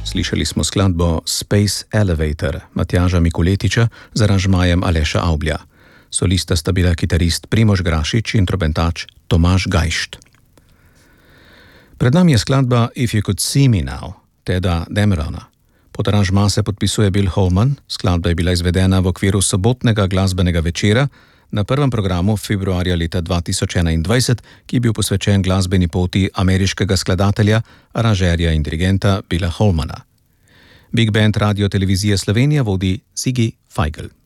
Slišali smo skladbo Space Elevator Matjaža Mikuletiča z aranžmajem Aleša Avblja. Solista sta bila kitarist Primož Grašič in trobentač Tomaž Gajšt. Pred nami je skladba If You Could See Me Now, Teda Damerona. Pod aranžma se podpisuje Bill Holman, skladba je bila izvedena v okviru sobotnega glasbenega večera na prvem programu februarja leta 2021, ki je bil posvečen glasbeni poti ameriškega skladatelja, aranžerja in dirigenta Billa Holmana. Big Band Radio Televizije Slovenija vodi Sigi Feigl.